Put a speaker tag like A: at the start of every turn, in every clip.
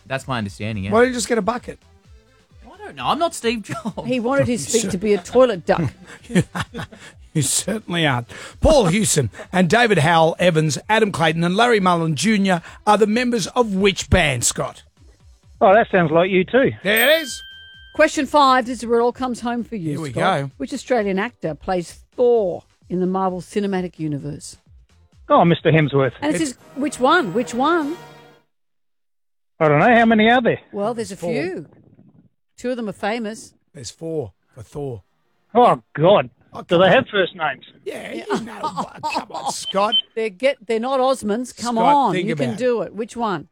A: That's my understanding, yeah.
B: Why don't you just get a bucket?
A: I don't know. I'm not Steve Jobs.
C: He wanted his feet to be a toilet duck.
B: You certainly aren't. Paul Hewson and David Howell Evans, Adam Clayton and Larry Mullen Jr. are the members of which band, Scott?
D: Oh, that sounds like you too.
B: There it is.
C: Question 5. This is where it all comes home for you,
B: Here we
C: Scott.
B: go.
C: Which Australian actor plays Thor in the Marvel Cinematic Universe?
D: Oh, Mr. Hemsworth.
C: And it's which one? Which one?
D: I don't know. How many are there?
C: Well, there's a
B: Four.
C: few. 2 of them are famous.
B: There's 4 for Thor.
D: Oh, God.
B: Oh,
D: Do
B: come
D: they
B: on.
D: have first names?
B: Yeah, you know. Come on, Scott.
C: They're not Osmonds. Come
B: Scott,
C: on,
B: think
C: you can
B: about
C: do it. Which one?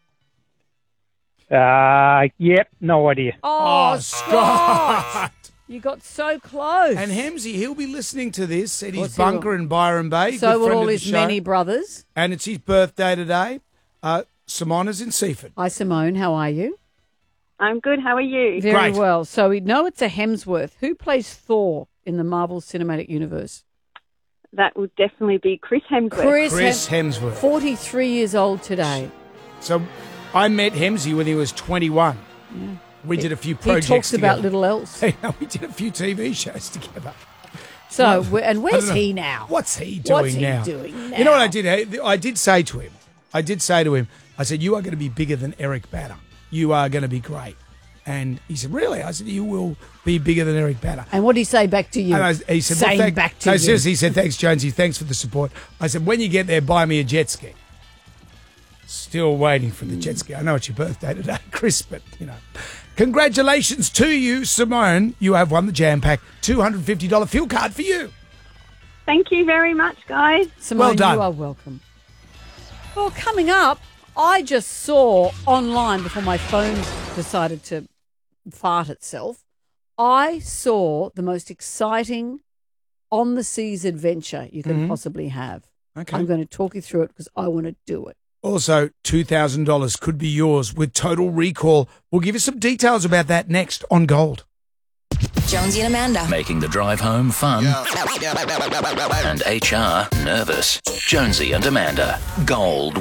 D: Yep, no idea.
C: Oh, Scott! You got so close.
B: And Hemsy, he'll be listening to this at his
C: course he will.
B: bunker in Byron Bay.
C: So
B: good
C: will
B: friend
C: all
B: of the
C: his
B: show.
C: many brothers.
B: And it's his birthday today. Simon is in Seaford.
C: Hi, Simone. How are you?
E: I'm good. How are you?
C: Very
B: Great.
C: well. So we know it's a Hemsworth. Who plays Thor in the Marvel Cinematic Universe?
E: That would definitely be Chris Hemsworth.
B: Chris Hemsworth.
C: 43 years old today.
B: So I met Hemsy when he was 21.
C: Yeah.
B: We did a few
C: He
B: projects
C: talks
B: together.
C: about little else.
B: We did a few TV shows together.
C: So, and where's
B: I don't know.
C: he now?
B: What's he doing now?
C: doing now?
B: You know what I did? I did say to him, I said, you are going to be bigger than Eric Banner. You are going to be great. And he said, really? I said, you will be bigger than Eric Banner.
C: And what did he say back to you?
B: And he said,
C: Saying back to you.
B: Seriously, he said, thanks, Jonesy. Thanks for the support. I said, when you get there, buy me a jet ski. Still waiting for the jet ski. I know it's your birthday today, Chris, but, you know. Congratulations to you, Simone. You have won the Jam Pack $250 fuel card for you.
E: Thank you very much, guys.
C: Simone,
B: Well done.
C: you are welcome. Well, coming up, I just saw online before my phone decided to fart itself. I saw the most exciting on-the-seas adventure you can possibly have.
B: Okay.
C: I'm going to talk you through it because I want to do it.
B: Also, $2,000 could be yours with Total Recall. We'll give you some details about that next on Gold.
F: Jonesy and Amanda.
G: Making the drive home fun and HR nervous. Jonesy and Amanda. Gold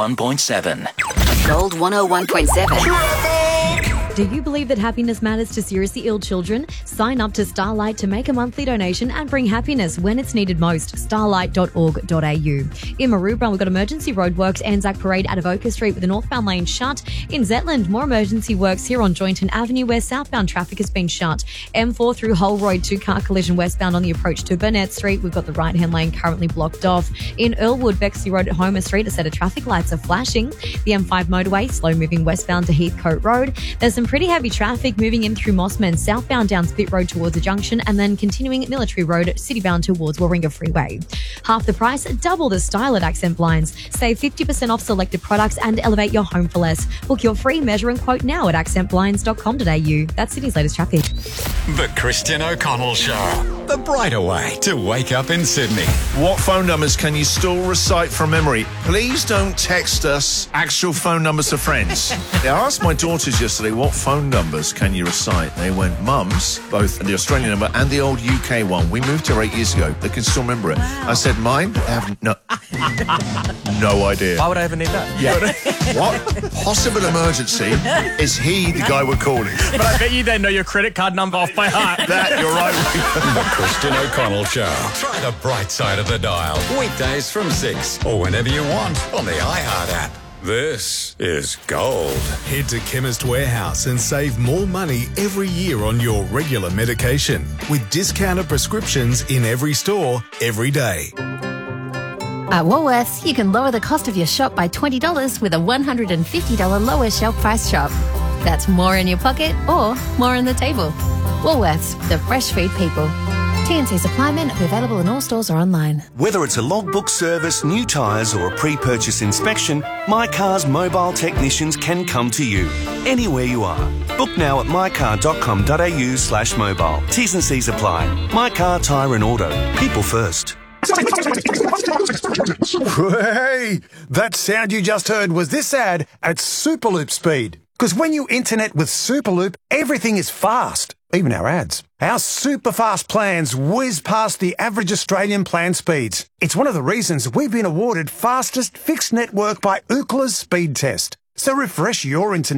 G: 101.7.
F: Gold 101.7.
H: Do you believe that happiness matters to seriously ill children? Sign up to Starlight to make a monthly donation and bring happiness when it's needed most. Starlight.org.au. In Maroubra, we've got emergency roadworks, Anzac Parade at Avoca Street with the northbound lane shut. In Zetland, more emergency works here on Joynton Avenue where southbound traffic has been shut. M4 through Holroyd, 2-car collision westbound on the approach to Burnett Street. We've got the right-hand lane currently blocked off. In Earlwood, Bexley Road at Homer Street, a set of traffic lights are flashing. The M5 motorway, slow moving westbound to Heathcote Road. There's some pretty heavy traffic moving in through Mossman, southbound down Spit Road towards the junction, and then continuing at Military Road, citybound towards Warringah Freeway. Half the price, double the style at Accent Blinds. Save 50% off selected products and elevate your home for less. Book your free measure and quote now at accentblinds.com.au. That's Sydney's latest traffic.
I: The Christian O'Connell Show. The brighter way to wake up in Sydney.
J: What phone numbers can you still recite from memory? Please don't text us actual phone numbers of friends. I asked my daughters yesterday, what phone numbers can you recite? They went, Mum's, both the Australian number and the old UK one. We moved here 8 years ago. They can still remember it. Wow. I said, mine? I have no idea.
A: Why would I ever need that?
J: Yeah. What possible emergency is he the guy we're calling?
A: But I bet you they know your credit card number off by heart.
J: That, you're right.
I: The Christian O'Connell Show. Try the bright side of the dial. Weekdays from 6 or whenever you want on the iHeart app. This is Gold.
K: Head to Chemist Warehouse and save more money every year on your regular medication with discounted prescriptions in every store, every day.
L: At Woolworths, you can lower the cost of your shop by $20 with a $150 lower shelf price shop. That's more in your pocket or more on the table. Woolworths, the fresh food people. TNC supply men are available in all stores or online.
M: Whether it's a logbook service, new tyres or a pre-purchase inspection, My Car's mobile technicians can come to you, anywhere you are. Book now at mycar.com.au/mobile. T's and C's apply. My Car Tyre and Auto. People first.
N: Hey, that sound you just heard was this ad at Superloop speed. Because when you internet with Superloop, everything is fast, even our ads. Our super fast plans whiz past the average Australian plan speeds. It's one of the reasons we've been awarded fastest fixed network by Ookla's speed test. So refresh your internet